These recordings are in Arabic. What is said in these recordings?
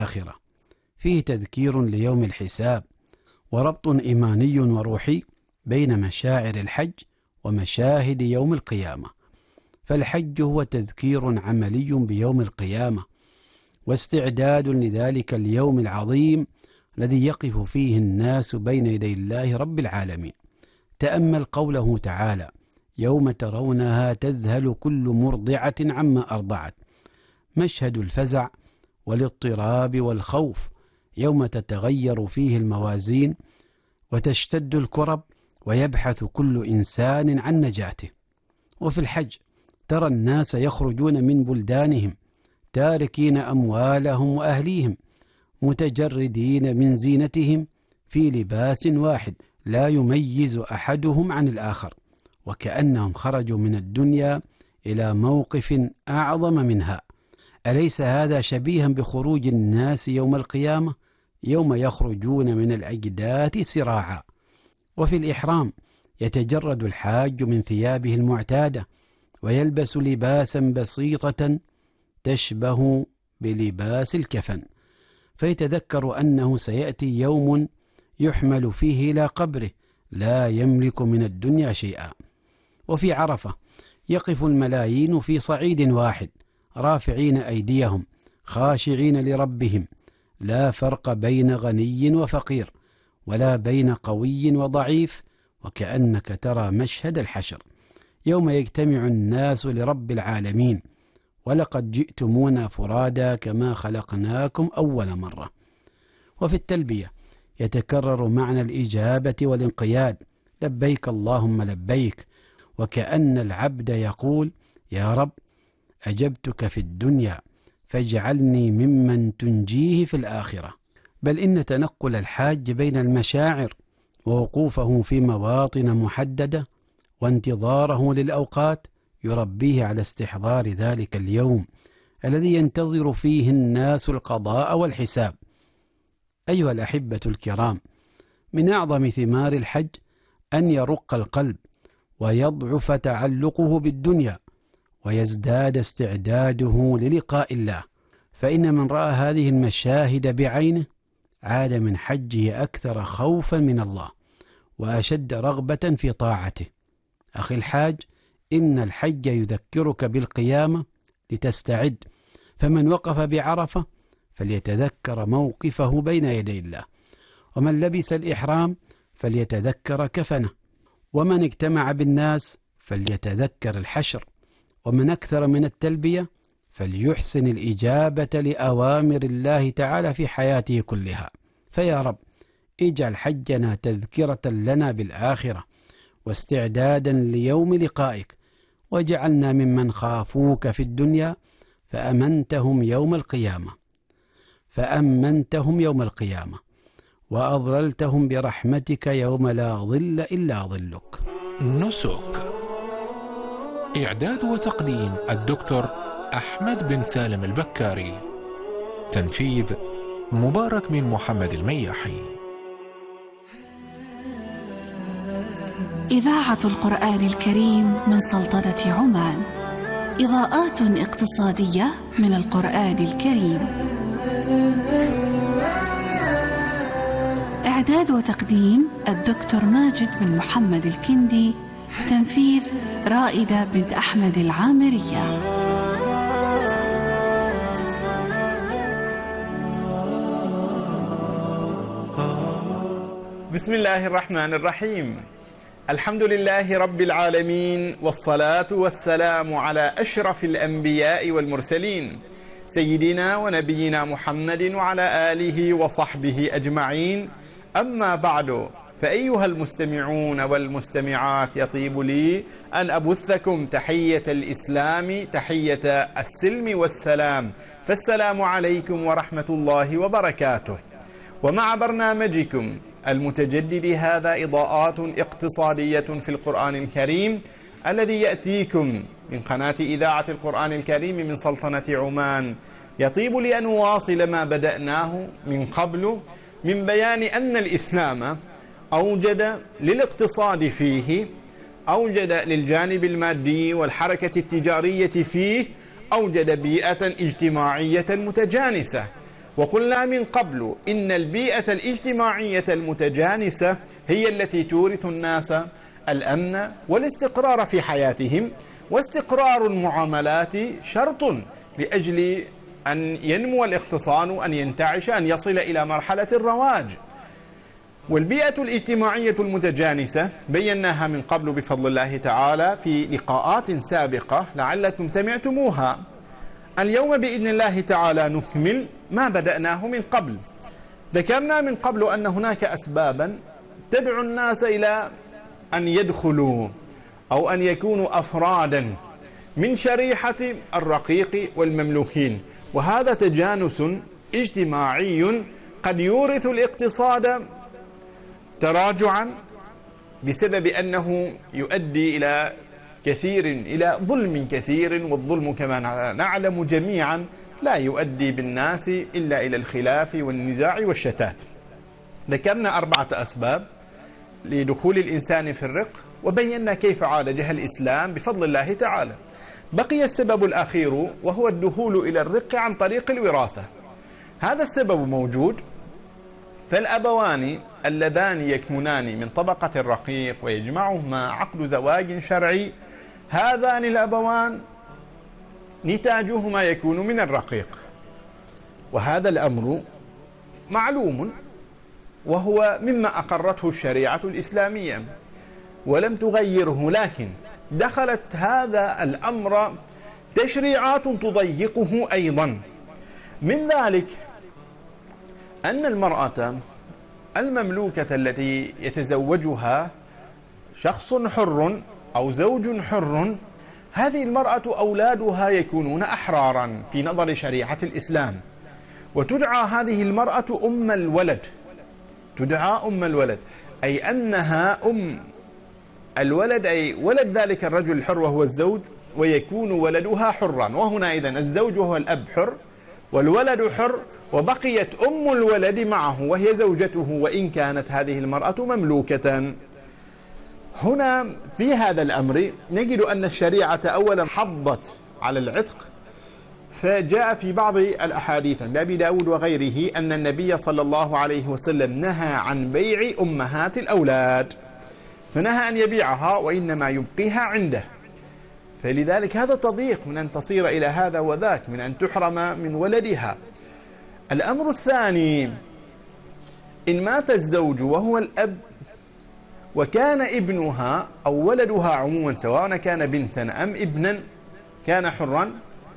الآخرة، فيه تذكير ليوم الحساب وربط إيماني وروحي بين مشاعر الحج ومشاهد يوم القيامة. فالحج هو تذكير عملي بيوم القيامة واستعداد لذلك اليوم العظيم الذي يقف فيه الناس بين يدي الله رب العالمين. تأمل قوله تعالى: يوم ترونها تذهل كل مرضعة عما أرضعت. مشهد الفزع والاضطراب والخوف يوم تتغير فيه الموازين وتشتد الكرب ويبحث كل إنسان عن نجاته. وفي الحج ترى الناس يخرجون من بلدانهم تاركين أموالهم وأهليهم متجردين من زينتهم في لباس واحد لا يميز أحدهم عن الآخر، وكأنهم خرجوا من الدنيا إلى موقف أعظم منها. أليس هذا شبيها بخروج الناس يوم القيامة يوم يخرجون من الأجداث سراعا؟ وفي الإحرام يتجرد الحاج من ثيابه المعتادة ويلبس لباسا بسيطة تشبه بلباس الكفن، فيتذكر أنه سيأتي يوم يحمل فيه إلى قبره لا يملك من الدنيا شيئا. وفي عرفة يقف الملايين في صعيد واحد رافعين أيديهم خاشعين لربهم، لا فرق بين غني وفقير ولا بين قوي وضعيف، وكأنك ترى مشهد الحشر يوم يجتمع الناس لرب العالمين: ولقد جئتمونا فرادا كما خلقناكم أول مرة. وفي التلبية يتكرر معنى الإجابة والانقياد: لبيك اللهم لبيك، وكأن العبد يقول: يا رب أجبتك في الدنيا فاجعلني ممن تنجيه في الآخرة. بل إن تنقل الحاج بين المشاعر ووقوفه في مواطن محددة وانتظاره للأوقات يربيه على استحضار ذلك اليوم الذي ينتظر فيه الناس القضاء والحساب. أيها الأحبة الكرام، من أعظم ثمار الحج أن يرق القلب ويضعف تعلقه بالدنيا ويزداد استعداده للقاء الله، فإن من رأى هذه المشاهد بعينه عاد من حجه أكثر خوفا من الله وأشد رغبة في طاعته. أخي الحاج، إن الحج يذكرك بالقيامة لتستعد، فمن وقف بعرفة فليتذكر موقفه بين يدي الله، ومن لبس الإحرام فليتذكر كفنه، ومن اجتمع بالناس فليتذكر الحشر، ومن أكثر من التلبية فليحسن الإجابة لأوامر الله تعالى في حياته كلها. فيا رب اجعل حجنا تذكرة لنا بالآخرة واستعدادا ليوم لقائك، واجعلنا ممن خافوك في الدنيا فأمنتهم يوم القيامة وأظللتهم برحمتك يوم لا ظل إلا ظلك. نسك. إعداد وتقديم الدكتور أحمد بن سالم البكاري. تنفيذ مبارك بن محمد المياحي. إذاعة القرآن الكريم من سلطنة عمان. إضاءات اقتصادية من القرآن الكريم. إعداد وتقديم الدكتور ماجد بن محمد الكندي. تنفيذ رائدة بنت أحمد العامرية. بسم الله الرحمن الرحيم. الحمد لله رب العالمين، والصلاة والسلام على أشرف الأنبياء والمرسلين سيدنا ونبينا محمد وعلى آله وصحبه أجمعين. أما بعد، فأيها المستمعون والمستمعات، يطيب لي أن أبثكم تحية الإسلام، تحية السلم والسلام، فالسلام عليكم ورحمة الله وبركاته. ومع برنامجكم المتجدد هذا إضاءات اقتصادية في القرآن الكريم الذي يأتيكم من قناة إذاعة القرآن الكريم من سلطنة عمان، يطيب لي أن أواصل ما بدأناه من قبل من بيان أن الإسلام أوجد للاقتصاد فيه، أوجد للجانب المادي والحركة التجارية فيه، أوجد بيئة اجتماعية متجانسة، وقلنا من قبل إن البيئة الاجتماعية المتجانسة هي التي تورث الناس الأمن والاستقرار في حياتهم، واستقرار المعاملات شرط لأجل أن ينمو الاقتصاد، أن ينتعش، أن يصل إلى مرحلة الرواج. والبيئة الاجتماعية المتجانسة بيناها من قبل بفضل الله تعالى في لقاءات سابقة لعلكم سمعتموها. اليوم بإذن الله تعالى نكمل ما بدأناه من قبل. ذكرنا من قبل أن هناك أسبابا تدعو الناس إلى أن يدخلوا أو أن يكونوا أفرادا من شريحة الرقيق والمملوكين، وهذا تجانس اجتماعي قد يورث الاقتصاد تراجعا بسبب أنه يؤدي إلى ظلم كثير، والظلم كما نعلم جميعا لا يؤدي بالناس إلا إلى الخلاف والنزاع والشتات. ذكرنا 4 أسباب لدخول الإنسان في الرق، وبينا كيف عالجها الإسلام بفضل الله تعالى. بقي السبب الأخير وهو الدخول إلى الرق عن طريق الوراثة. هذا السبب موجود، فالأبوان اللذان يكمنان من طبقة الرقيق ويجمعهما عقد زواج شرعي، هذان الأبوان نتاجهما يكون من الرقيق، وهذا الأمر معلوم وهو مما أقرته الشريعة الإسلامية ولم تغيره، لكن دخلت هذا الأمر تشريعات تضيقه أيضا. من ذلك أن المرأة المملوكة التي يتزوجها شخص حر أو زوج حر، هذه المرأة أولادها يكونون أحرارا في نظر شريعة الإسلام، وتدعى هذه المرأة أم الولد. تدعى أم الولد، أي أنها أم الولد، أي ولد ذلك الرجل الحر وهو الزوج، ويكون ولدها حرا. وهنا إذن الزوج هو الأب حر والولد حر، وبقيت أم الولد معه وهي زوجته وإن كانت هذه المرأة مملوكة. هنا في هذا الأمر نجد أن الشريعة أولا حضت على العتق، فجاء في بعض الأحاديث عند أبي داود وغيره أن النبي صلى الله عليه وسلم نهى عن بيع أمهات الأولاد، فنهى أن يبيعها وإنما يبقيها عنده. فلذلك هذا تضييق من أن تصير إلى هذا وذاك، من أن تحرم من ولدها. الأمر الثاني، إن مات الزوج وهو الأب وكان ابنها أو ولدها عموما سواء كان بنتا أم ابنا كان حرا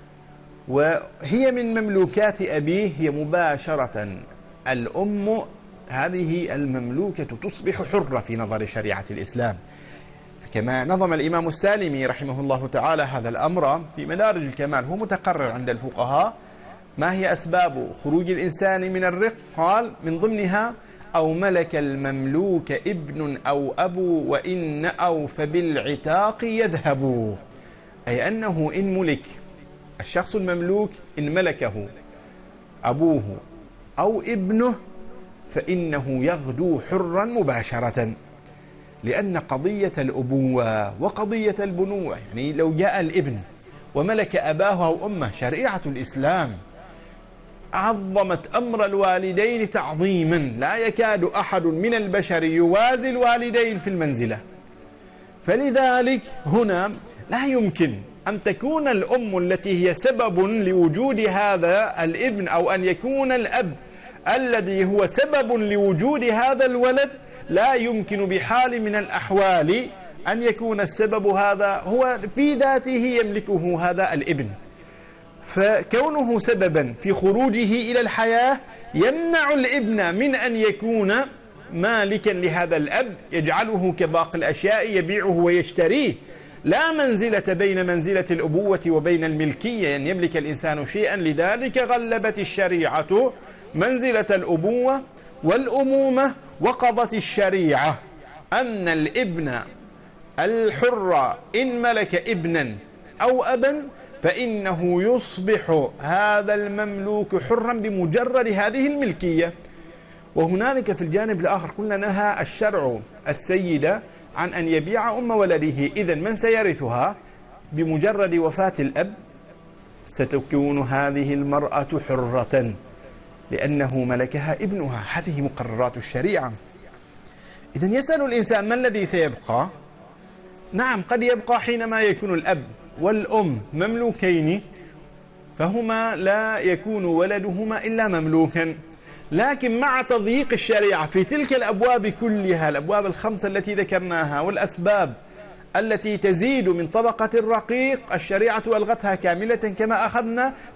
وهي من مملوكات أبيه، هي مباشرة الأم هذه المملوكة تصبح حرة في نظر شريعة الإسلام. كما نظم الإمام السالمي رحمه الله تعالى هذا الأمر في مدارج الكمال، هو متقرر عند الفقهاء. ما هي أسباب خروج الإنسان من الرق؟ قال من ضمنها أو ملك المملوك ابن أو أبو وإن أو فبالعتاق يذهب، أي أنه إن ملك الشخص المملوك، إن ملكه أبوه أو ابنه فإنه يغدو حرا مباشرة، لأن قضية الأبوة وقضية البنوة، يعني لو جاء الابن وملك أباه أو أمه، شريعة الإسلام عظمت أمر الوالدين تعظيما لا يكاد أحد من البشر يوازي الوالدين في المنزلة. فلذلك هنا لا يمكن أن تكون الأم التي هي سبب لوجود هذا الابن، أو أن يكون الأب الذي هو سبب لوجود هذا الولد، لا يمكن بحال من الأحوال أن يكون السبب هذا هو في ذاته يملكه هذا الابن. فكونه سببا في خروجه إلى الحياة يمنع الابن من أن يكون مالكا لهذا الأب، يجعله كباقي الأشياء يبيعه ويشتريه. لا منزلة بين منزلة الأبوة وبين الملكية، أن يملك الإنسان شيئا. لذلك غلبت الشريعة منزلة الأبوة والأمومة، وقضت الشريعة أن الابن الحر إن ملك ابنا أو أبا فإنه يصبح هذا المملوك حرا بمجرد هذه الملكية. وهنالك في الجانب الآخر قلنا نهى الشرع السيدة عن أن يبيع أم ولده. إذن من سيرثها؟ بمجرد وفاة الأب ستكون هذه المرأة حرة، لأنه ملكها ابنها. هذه مقررات الشريعة. إذن يسأل الإنسان: ما الذي سيبقى؟ نعم، قد يبقى حينما يكون الأب والأم مملوكين، فهما لا يكون ولدهما إلا مملوكا. لكن مع تضييق الشريعة في تلك الأبواب كلها، الأبواب الخمسة التي ذكرناها والأسباب التي تزيد من طبقة الرقيق، الشريعة ألغتها كاملة كما أخذنا